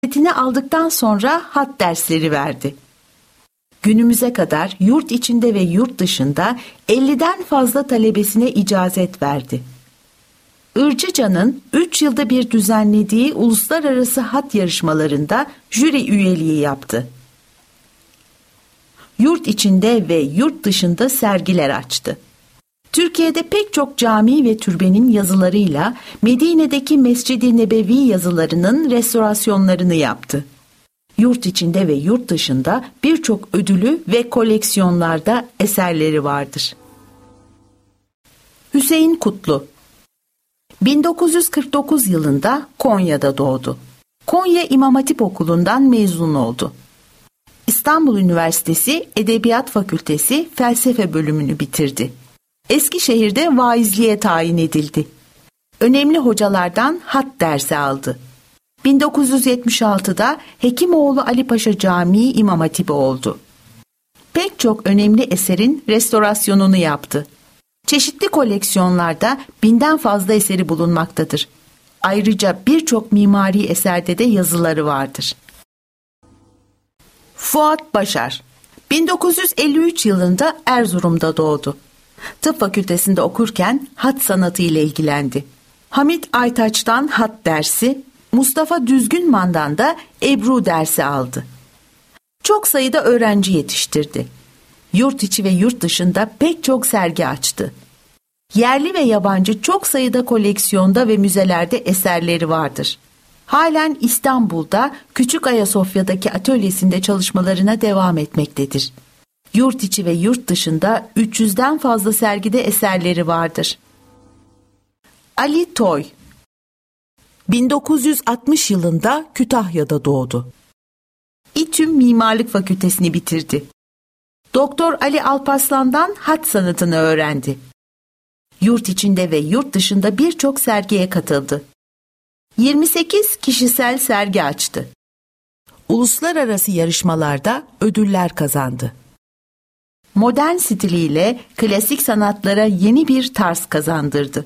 Eğitimini aldıktan sonra hat dersleri verdi. Günümüze kadar yurt içinde ve yurt dışında 50'den fazla talebesine icazet verdi. Ircıca'nın 3 yılda bir düzenlediği uluslararası hat yarışmalarında jüri üyeliği yaptı. Yurt içinde ve yurt dışında sergiler açtı. Türkiye'de pek çok cami ve türbenin yazılarıyla Medine'deki Mescid-i Nebevi yazılarının restorasyonlarını yaptı. Yurt içinde ve yurt dışında birçok ödülü ve koleksiyonlarda eserleri vardır. Hüseyin Kutlu 1949 yılında Konya'da doğdu. Konya İmam Hatip Okulu'ndan mezun oldu. İstanbul Üniversitesi Edebiyat Fakültesi Felsefe bölümünü bitirdi. Eskişehir'de vaizliğe tayin edildi. Önemli hocalardan hat dersi aldı. 1976'da Hekimoğlu Ali Paşa Camii İmam Hatibi oldu. Pek çok önemli eserin restorasyonunu yaptı. Çeşitli koleksiyonlarda 1000'den fazla eseri bulunmaktadır. Ayrıca birçok mimari eserde de yazıları vardır. Fuat Başar 1953 yılında Erzurum'da doğdu. Tıp fakültesinde okurken hat sanatı ile ilgilendi. Hamit Aytaç'tan hat dersi, Mustafa Düzgünman'dan da Ebru dersi aldı. Çok sayıda öğrenci yetiştirdi. Yurt içi ve yurt dışında pek çok sergi açtı. Yerli ve yabancı çok sayıda koleksiyonda ve müzelerde eserleri vardır. Halen İstanbul'da Küçük Ayasofya'daki atölyesinde çalışmalarına devam etmektedir. Yurt içi ve yurt dışında 300'den fazla sergide eserleri vardır. Ali Toy 1960 yılında Kütahya'da doğdu. İTÜ Mimarlık Fakültesini bitirdi. Doktor Ali Alparslan'dan hat sanatını öğrendi. Yurt içinde ve yurt dışında birçok sergiye katıldı. 28 kişisel sergi açtı. Uluslararası yarışmalarda ödüller kazandı. Modern stiliyle klasik sanatlara yeni bir tarz kazandırdı.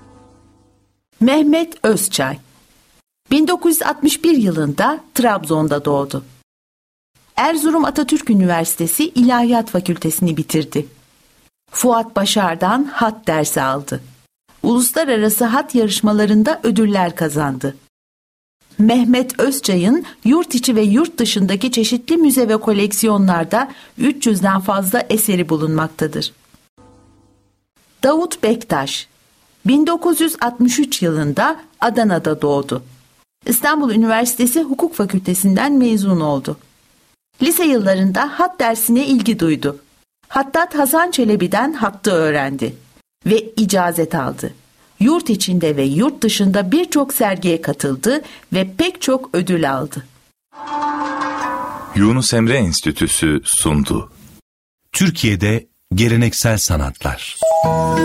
Mehmet Özçay 1961 yılında Trabzon'da doğdu. Erzurum Atatürk Üniversitesi İlahiyat Fakültesini bitirdi. Fuat Başar'dan hat dersi aldı. Uluslararası hat yarışmalarında ödüller kazandı. Mehmet Özçay'ın yurt içi ve yurt dışındaki çeşitli müze ve koleksiyonlarda 300'den fazla eseri bulunmaktadır. Davut Bektaş 1963 yılında Adana'da doğdu. İstanbul Üniversitesi Hukuk Fakültesinden mezun oldu. Lise yıllarında hat dersine ilgi duydu. Hattat Hasan Çelebi'den hattı öğrendi ve icazet aldı. Yurt içinde ve yurt dışında birçok sergiye katıldı ve pek çok ödül aldı. Yunus Emre Enstitüsü sundu. Türkiye'de geleneksel sanatlar.